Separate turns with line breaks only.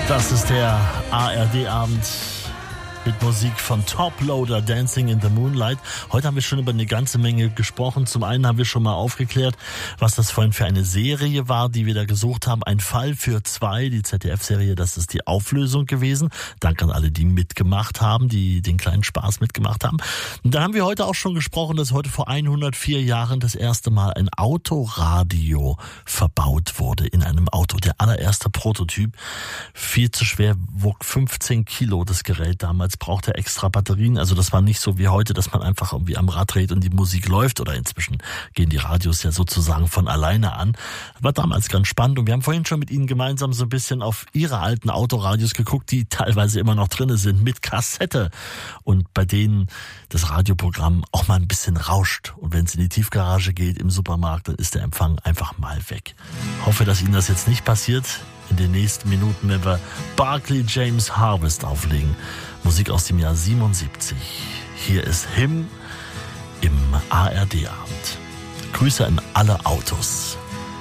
Das ist der ARD-Abend mit Musik von Toploader, Dancing in the Moonlight. Heute haben wir schon über eine ganze Menge gesprochen. Zum einen haben wir schon mal aufgeklärt, was das vorhin für eine Serie war, die wir da gesucht haben. Ein Fall für zwei, die ZDF-Serie, das ist die Auflösung gewesen. Danke an alle, die mitgemacht haben, die den kleinen Spaß mitgemacht haben. Und da haben wir heute auch schon gesprochen, dass heute vor 104 Jahren das erste Mal ein Autoradio verbaut wurde in einem Auto. Der allererste Prototyp, viel zu schwer, wog 15 Kilo das Gerät damals. Braucht er extra Batterien, also das war nicht so wie heute, dass man einfach irgendwie am Rad dreht und die Musik läuft, oder inzwischen gehen die Radios ja sozusagen von alleine an. War damals ganz spannend und wir haben vorhin schon mit Ihnen gemeinsam so ein bisschen auf Ihre alten Autoradios geguckt, die teilweise immer noch drin sind, mit Kassette und bei denen das Radioprogramm auch mal ein bisschen rauscht und wenn es in die Tiefgarage geht im Supermarkt, dann ist der Empfang einfach mal weg. Hoffe, dass Ihnen das jetzt nicht passiert in den nächsten Minuten, wenn wir Barclay James Harvest auflegen. Musik aus dem Jahr 77. Hier ist Him im ARD-Abend. Grüße an alle Autos.